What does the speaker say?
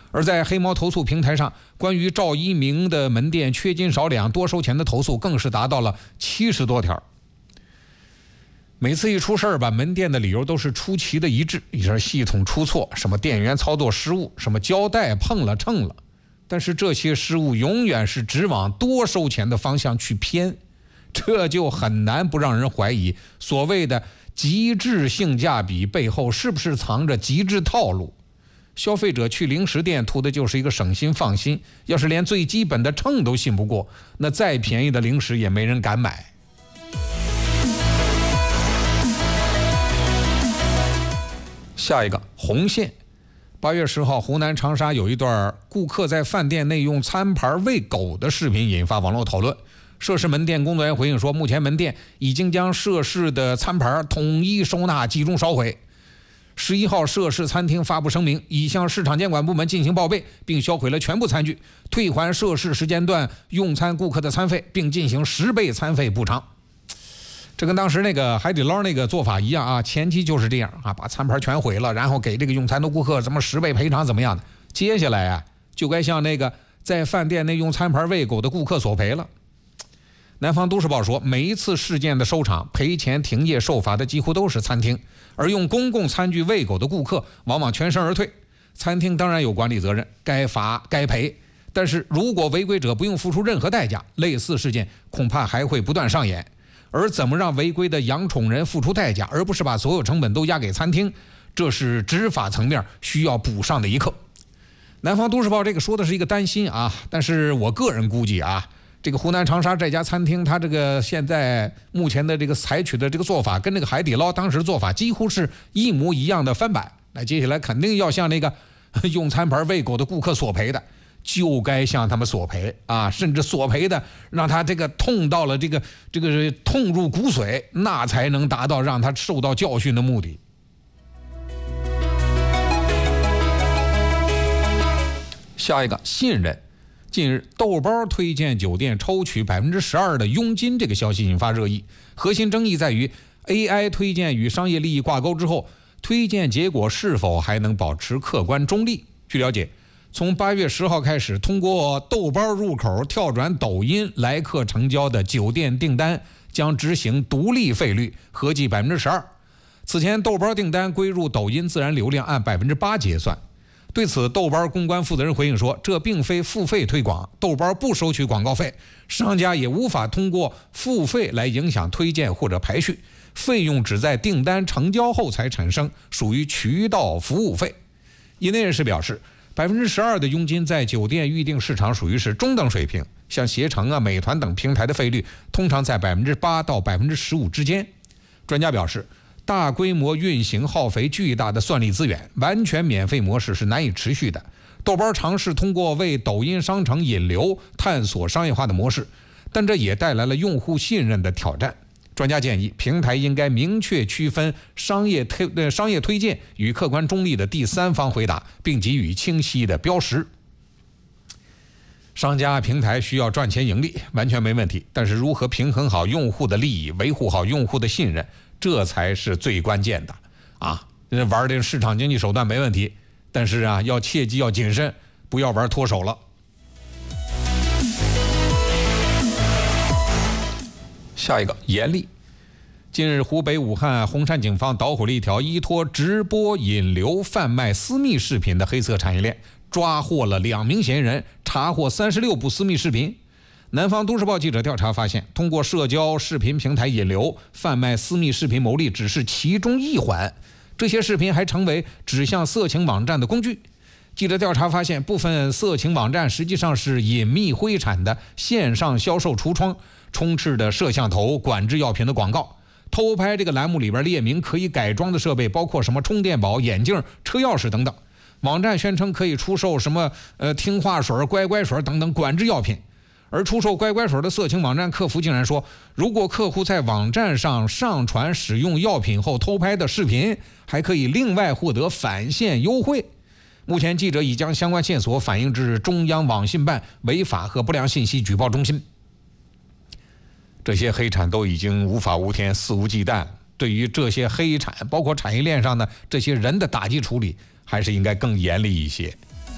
而在黑猫投诉平台上，关于赵一鸣的门店缺斤少两、多收钱的投诉更是达到了70多条。每次一出事儿吧，门店的理由都是出奇的一致，你说系统出错，什么店员操作失误，什么胶带碰了蹭了，但是这些失误永远是只往多收钱的方向去偏，这就很难不让人怀疑所谓的极致性价比背后是不是藏着极致套路。消费者去零食店图的就是一个省心放心，要是连最基本的秤都信不过，那再便宜的零食也没人敢买。下一个红线，8月10号，湖南长沙有一段顾客在饭店内用餐盘喂狗的视频引发网络讨论。涉事门店工作人员回应说，目前门店已经将涉事的餐盘统一收纳，集中烧毁。11号，涉事餐厅发布声明，已向市场监管部门进行报备，并销毁了全部餐具，退还涉事时间段用餐顾客的餐费，并进行10倍餐费补偿。这跟当时那个海底捞那个做法一样啊，前期就是这样啊，把餐盘全毁了，然后给这个用餐的顾客什么10倍赔偿怎么样的。接下来啊，就该向那个在饭店内用餐盘喂狗的顾客索赔了。南方都市报说，每一次事件的收场赔钱停业受罚的几乎都是餐厅，而用公共餐具喂狗的顾客往往全身而退。餐厅当然有管理责任，该罚该赔，但是如果违规者不用付出任何代价，类似事件恐怕还会不断上演。而怎么让违规的养宠人付出代价，而不是把所有成本都压给餐厅，这是执法层面需要补上的一课。南方都市报这个说的是一个担心啊，但是我个人估计啊，这个湖南长沙这家餐厅，它这个现在目前的这个采取的这个做法，跟那个海底捞当时做法几乎是一模一样的翻版。那接下来肯定要向那个用餐盘喂狗的顾客索赔的，就该向他们索赔啊，甚至索赔的让他这个痛到了这个痛入骨髓，那才能达到让他受到教训的目的。下一个，信任。近日，豆包推荐酒店抽取12%的佣金，这个消息引发热议。核心争议在于 AI 推荐与商业利益挂钩之后，推荐结果是否还能保持客观中立。据了解，从8月10号开始，通过豆包入口跳转抖音来客成交的酒店订单将执行独立费率，合计12%。此前豆包订单归入抖音自然流量按8%结算。对此，豆包公关负责人回应说，这并非付费推广，豆包不收取广告费，商家也无法通过付费来影响推荐或者排序，费用只在订单成交后才产生，属于渠道服务费。业内人士表示，12%的佣金在酒店预订市场属于是中等水平，像携程啊、美团等平台的费率通常在8%到15%之间。专家表示，大规模运行耗费巨大的算力资源，完全免费模式是难以持续的。豆包尝试通过为抖音商城引流探索商业化的模式，但这也带来了用户信任的挑战。专家建议，平台应该明确区分商业推荐与客观中立的第三方回答，并给予清晰的标识。商家平台需要赚钱盈利，完全没问题，但是如何平衡好用户的利益，维护好用户的信任，这才是最关键的啊！玩这个市场经济手段没问题，但是啊，要切记要谨慎，不要玩脱手了。下一个，严厉。近日，湖北武汉洪山警方捣毁了一条依托直播引流贩卖私密视频的黑色产业链，抓获了2名嫌疑人，查获36部私密视频。南方都市报记者调查发现，通过社交视频平台引流贩卖私密视频牟利只是其中一环，这些视频还成为指向色情网站的工具。记者调查发现，部分色情网站实际上是隐秘灰产的线上销售橱窗，充斥的摄像头、管制药品的广告。偷拍这个栏目里边列明可以改装的设备包括什么充电宝、眼镜、车钥匙等等。网站宣称可以出售什么听话水、乖乖水等等管制药品。而出售乖乖水的色情网站客服竟然说，如果客户在网站上上传使用药品后偷拍的视频，还可以另外获得返现优惠。目前记者已将相关线索反映至中央网信办违法和不良信息举报中心。这些黑产都已经无法无天、肆无忌惮，对于这些黑产包括产业链上的这些人的打击处理还是应该更严厉一些。